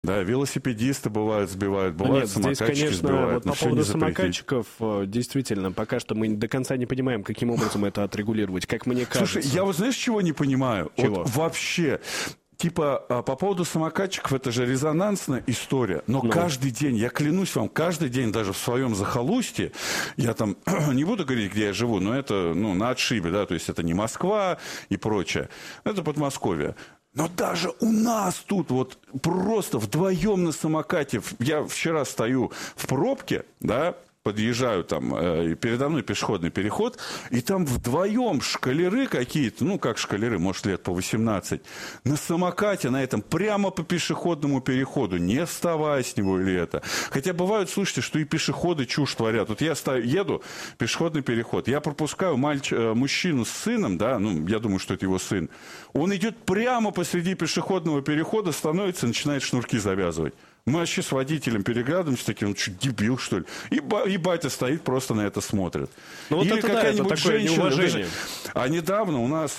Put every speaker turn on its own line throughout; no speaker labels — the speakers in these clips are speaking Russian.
Да, велосипедисты бывают сбивают, бывают самокатчики
здесь, конечно,
сбивают.
вот по поводу самокатчиков, действительно, пока что мы до конца не понимаем, каким образом это отрегулировать, как мне кажется.
Слушай, я вот знаешь, чего не понимаю?
Чего?
Вот вообще... Типа, по поводу самокатчиков, это же резонансная история. Но каждый день, я клянусь вам, каждый день даже в своем захолустье, я там не буду говорить, где я живу, но это, на отшибе, да, то есть это не Москва и прочее. Это Подмосковье. Но даже у нас тут вот просто вдвоем на самокате, я вчера стою в пробке, да, подъезжаю там, и передо мной пешеходный переход, и там вдвоем школяры какие-то, как школяры, может, лет по 18, на самокате на этом, прямо по пешеходному переходу, не вставая с него или это. Хотя бывают, слушайте, что и пешеходы чушь творят. Вот я еду, пешеходный переход, я пропускаю мужчину с сыном, да, я думаю, что это его сын, он идет прямо посреди пешеходного перехода, становится, начинает шнурки завязывать. Мы вообще с водителем переглядываемся, таким, он что, дебил, что ли? И батя стоит, просто на это смотрит.
Вот
или
это
какая-нибудь
это такое
женщина.
неуважение.
А недавно у нас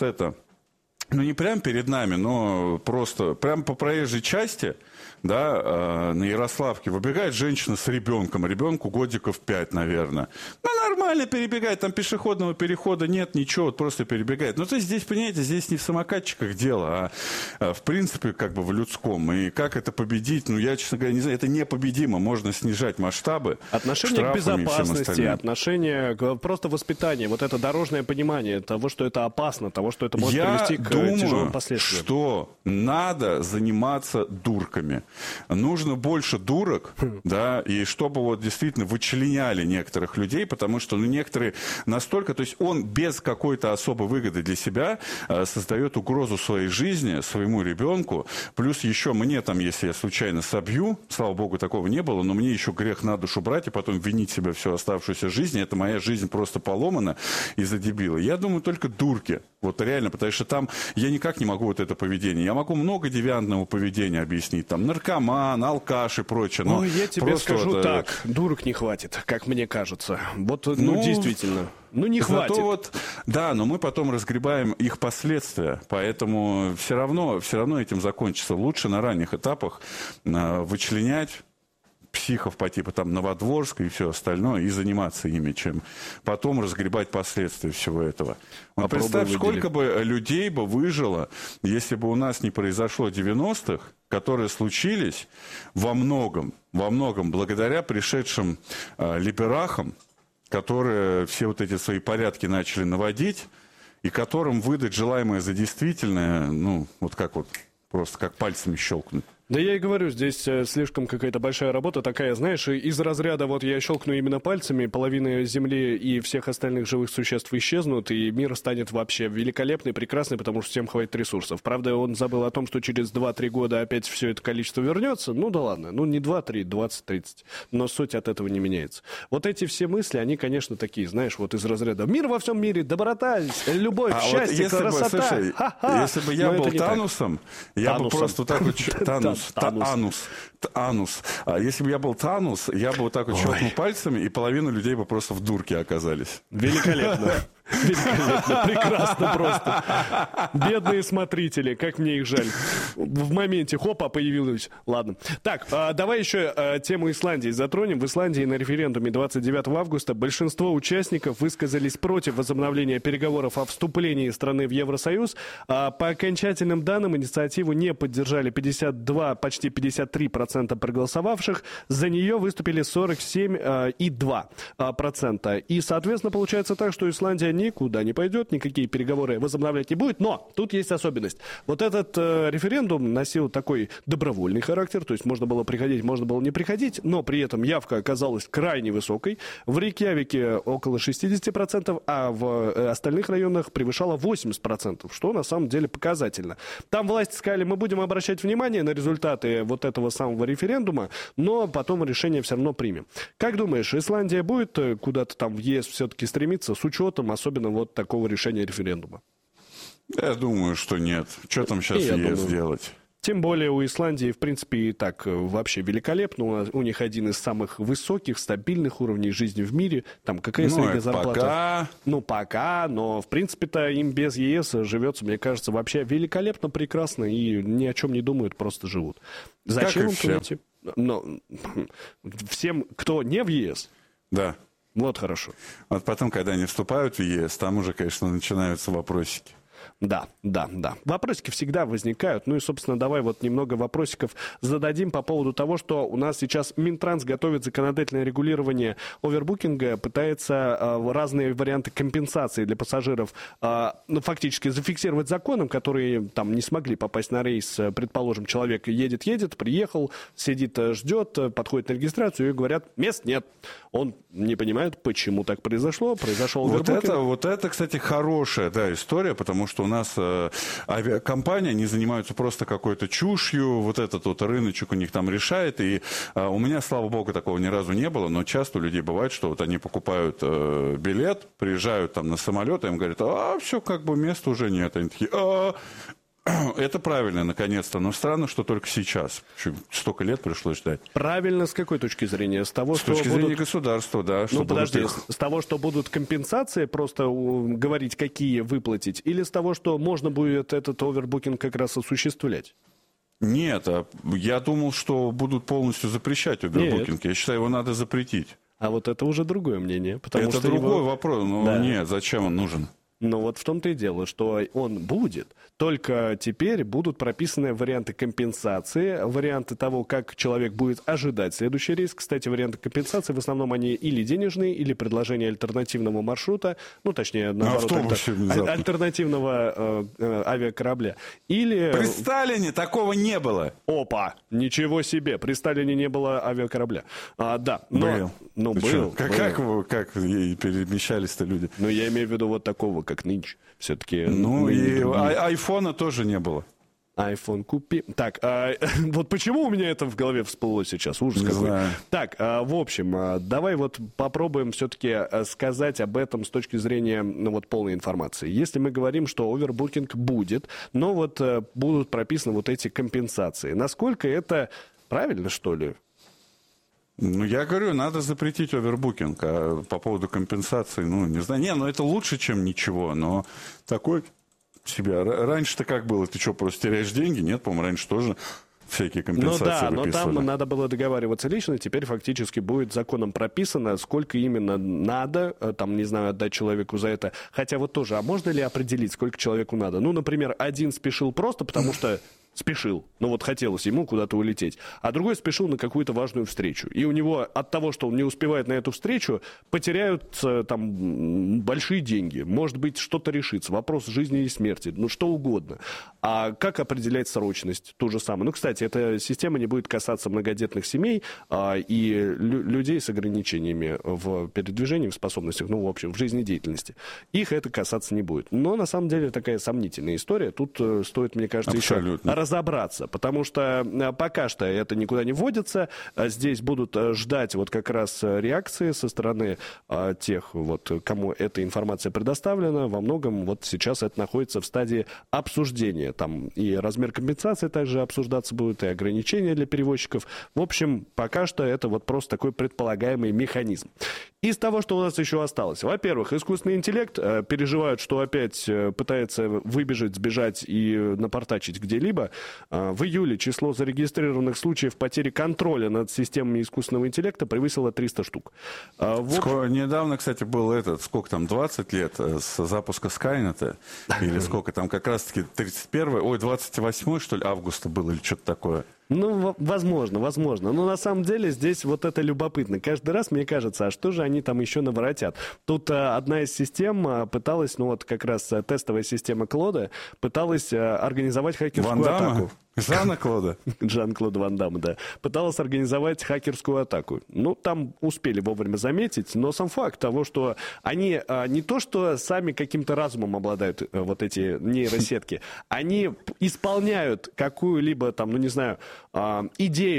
не прямо перед нами, но просто прямо по проезжей части, да, на Ярославке выбегает женщина с ребенком. Ребенку годиков 5, наверное. Нормально перебегает, там пешеходного перехода нет, ничего, вот просто перебегает. То есть здесь, понимаете, здесь не в самокатчиках дело, а в принципе как бы в людском. И как это победить, я, честно говоря, не знаю, это непобедимо. Можно снижать масштабы.
Отношение к безопасности, отношение к просто воспитанию, вот это дорожное понимание того, что это опасно, того, что это может привести к тяжелым последствиям.
Что надо заниматься дурками. Нужно больше дурок, да, и чтобы вот действительно вычленяли некоторых людей, потому что некоторые настолько, то есть он без какой-то особой выгоды для себя создает угрозу своей жизни, своему ребенку, плюс еще мне там, если я случайно собью, слава богу, такого не было, но мне еще грех на душу брать и потом винить себя всю оставшуюся жизнь, это моя жизнь просто поломана из-за дебила. Я думаю, только дурки. Вот реально, потому что там я никак не могу вот это поведение. Я могу много девиантного поведения объяснить. Там наркоман, алкаш и прочее. Но
я тебе скажу так, дурок не хватит, как мне кажется. Вот, действительно. Не хватит.
Но мы потом разгребаем их последствия. Поэтому все равно этим закончится. Лучше на ранних этапах вычленять психов по типу там Новодворска и все остальное, и заниматься ими, чем потом разгребать последствия всего этого. Вот представь, сколько бы людей бы выжило, если бы у нас не произошло 90-х, которые случились во многом благодаря пришедшим либерахам, которые все вот эти свои порядки начали наводить, и которым выдать желаемое за действительное, просто как пальцами щелкнуть.
Да я и говорю, здесь слишком какая-то большая работа такая, знаешь, из разряда я щелкну именно пальцами, половина Земли и всех остальных живых существ исчезнут, и мир станет вообще великолепный, прекрасный, потому что всем хватит ресурсов. Правда, он забыл о том, что через 2-3 года опять все это количество вернется. Да ладно, не 2-3, 20-30, но суть от этого не меняется. Вот эти все мысли, они, конечно, такие, знаешь, из разряда «мир во всем мире, доброта, любовь, счастье, красота».
Если бы я был Танусом, я бы просто так вот... Анус. Если бы я был Танус, я бы вот так вот щелкнул пальцами, и половина людей бы просто в дурке оказались.
Великолепно. Великолепно, прекрасно просто. Бедные смотрители, как мне их жаль. В моменте, хопа, появилось. Ладно. Так, давай еще тему Исландии затронем. В Исландии на референдуме 29 августа большинство участников высказались против возобновления переговоров о вступлении страны в Евросоюз. По окончательным данным, инициативу не поддержали 52, почти 53% проголосовавших. За нее выступили 47,2%. И, соответственно, получается так, что Исландия никуда не пойдет, никакие переговоры возобновлять не будет. Но тут есть особенность. Вот этот референдум носил такой добровольный характер, то есть можно было приходить, можно было не приходить, но при этом явка оказалась крайне высокой. В Рейкьявике около 60%, а в остальных районах превышала 80%, что на самом деле показательно. Там власти сказали, мы будем обращать внимание на результаты вот этого самого референдума, но потом решение все равно примем. Как думаешь, Исландия будет куда-то там в ЕС все-таки стремиться с учетом особенно вот такого решения референдума?
Я думаю, что нет. Что там сейчас ЕС делать?
Тем более у Исландии, в принципе, и так вообще великолепно. У них один из самых высоких, стабильных уровней жизни в мире. Там какая средняя зарплата? Пока, но в принципе-то им без ЕС живется, мне кажется, вообще великолепно, прекрасно и ни о чем не думают, просто живут. Зачем им туда идти? Но всем, кто не в ЕС?
Да.
Вот хорошо.
Вот потом, когда они вступают в ЕС, там уже, конечно, начинаются вопросики.
Да. Вопросики всегда возникают. Ну и, собственно, давай вот немного вопросиков зададим по поводу того, что у нас сейчас Минтранс готовит законодательное регулирование овербукинга, пытается разные варианты компенсации для пассажиров фактически зафиксировать законом, которые там не смогли попасть на рейс. Предположим, человек едет, приехал, сидит, ждет, подходит на регистрацию и говорят, мест нет. Он не понимает, почему так произошло. Произошел овербукинг.
Вот это, кстати, хорошая история, потому что у нас авиакомпании, они занимаются просто какой-то чушью, вот этот вот рыночек у них там решает, и у меня, слава богу, такого ни разу не было, но часто у людей бывает, что вот они покупают билет, приезжают там на самолет, и им говорят, все, как бы места уже нет. Они такие, это правильно, наконец-то, но странно, что только сейчас. Столько лет пришлось ждать.
Правильно с какой точки зрения? С
точки зрения государства, да.
Ну, подожди, с того, что будут компенсации, просто говорить, какие выплатить, или с того, что можно будет этот овербукинг как раз осуществлять?
Нет, я думал, что будут полностью запрещать овербукинг. Я считаю, его надо запретить.
А вот это уже другое мнение.
Это другой вопрос. Нет, зачем он нужен?
Но вот в том-то и дело, что он будет. Только теперь будут прописаны варианты компенсации, варианты того, как человек будет ожидать следующий рейс. Кстати, варианты компенсации в основном они или денежные, или предложение альтернативного маршрута, ну, точнее, наоборот, альтернативного авиакорабля. Или...
При Сталине такого не было.
Опа! Ничего себе! При Сталине не было авиакорабля. Да.
Был.
Был.
Как перемещались-то люди?
Ну, я имею в виду вот такого, как нынче. Все-таки...
Ну, и айфона тоже не было.
iPhone купи. Так, вот почему у меня это в голове всплыло сейчас? Ужас какой.
Знаю.
Так, в общем, давай вот попробуем все-таки сказать об этом с точки зрения полной информации. Если мы говорим, что овербукинг будет, но вот будут прописаны вот эти компенсации, насколько это правильно, что ли?
Ну, я говорю, надо запретить овербукинг. А по поводу компенсации, не знаю. Это лучше, чем ничего, но такой себе. Раньше-то как было? Ты что, просто теряешь деньги? Нет, по-моему, раньше тоже всякие компенсации выписывали.
Но там надо было договариваться лично. Теперь фактически будет законом прописано, сколько именно надо, там, не знаю, отдать человеку за это. Хотя вот тоже, а можно ли определить, сколько человеку надо? Ну, например, один спешил просто потому, что спешил. Хотелось ему куда-то улететь. А другой спешил на какую-то важную встречу. И у него от того, что он не успевает на эту встречу, потеряются там большие деньги. Может быть, что-то решится. Вопрос жизни и смерти. Что угодно. А как определять срочность? То же самое. Кстати, эта система не будет касаться многодетных семей и людей с ограничениями в передвижении, в способностях, в общем, в жизнедеятельности. Их это касаться не будет. Но, на самом деле, такая сомнительная история. Тут стоит, мне кажется,
абсолютно
еще разобраться, потому что пока что это никуда не вводится. Здесь будут ждать вот как раз реакции со стороны тех, кому эта информация предоставлена. Во многом сейчас это находится в стадии обсуждения. Там и размер компенсации также обсуждаться будет, и ограничения для перевозчиков. В общем, пока что это просто такой предполагаемый механизм. Из того, что у нас еще осталось. Во-первых, искусственный интеллект переживают, что опять пытается выбежать, сбежать и напортачить где-либо. В июле число зарегистрированных случаев потери контроля над системами искусственного интеллекта превысило 300 штук.
Недавно, кстати, был 20 лет с запуска Скайнета, или сколько там, как раз-таки 28 что ли, августа было, или что-то такое.
Возможно. Но на самом деле здесь это любопытно. Каждый раз мне кажется, а что же они там еще наворотят? Тут одна из систем пыталась, как раз тестовая система Клода, пыталась организовать хакерскую атаку.
Жана-Клода?
Жан-Клода Ван Дамма, да. Пыталась организовать хакерскую атаку. Там успели вовремя заметить, но сам факт того, что они не то, что сами каким-то разумом обладают эти нейросетки, они исполняют какую-либо идею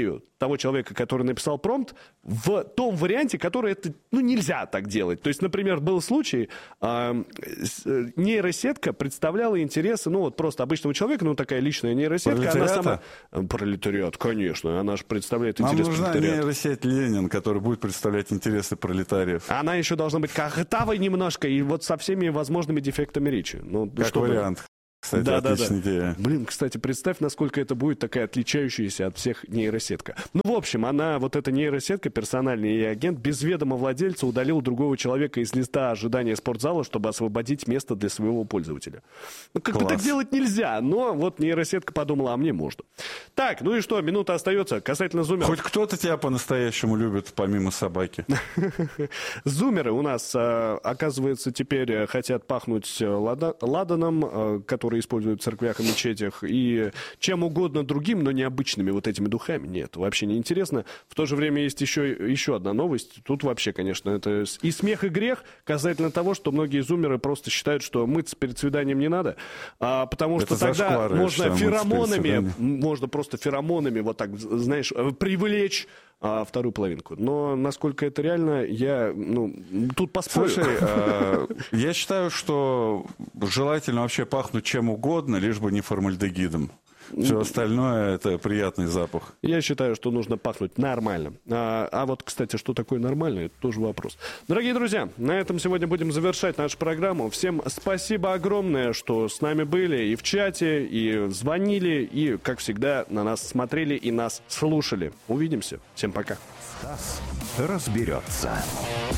того человека, который написал промпт, в том варианте, который это, нельзя так делать. То есть, например, был случай, нейросетка представляла интересы, просто обычного человека, такая личная нейросетка. Она сама... Пролетариат, конечно, она же представляет интересы пролетариата.
Нам нужна нейросеть Ленин, которая будет представлять интересы пролетариев.
Она еще должна быть картавой немножко и вот со всеми возможными дефектами речи.
Как вариант. Кстати, отличная идея.
Блин, кстати, представь, насколько это будет такая отличающаяся от всех нейросетка. В общем, эта нейросетка, персональный агент, без ведома владельца удалил другого человека из листа ожидания спортзала, чтобы освободить место для своего пользователя. Как бы так делать нельзя, но вот нейросетка подумала, а мне можно. Так, и что, минута остается касательно зумеров.
Хоть кто-то тебя по-настоящему любит, помимо собаки.
Зумеры у нас, оказывается, теперь хотят пахнуть ладаном, который используют в церквях и мечетях, и чем угодно другим, но необычными вот этими духами. Нет, вообще не интересно. В то же время есть еще одна новость. Тут вообще, конечно, это и смех, и грех касательно того, что многие зумеры просто считают, что мыться перед свиданием не надо, потому что тогда можно просто феромонами вот так, знаешь, привлечь вторую половинку. Но насколько это реально, я тут поспорю.
Слушай, я считаю, что желательно вообще пахнуть чем угодно, лишь бы не формальдегидом. Все остальное – это приятный запах.
Я считаю, что нужно пахнуть нормально. А вот, кстати, что такое нормально, это тоже вопрос. Дорогие друзья, на этом сегодня будем завершать нашу программу. Всем спасибо огромное, что с нами были и в чате, и звонили, и, как всегда, на нас смотрели и нас слушали. Увидимся. Всем пока.
Стас разберется.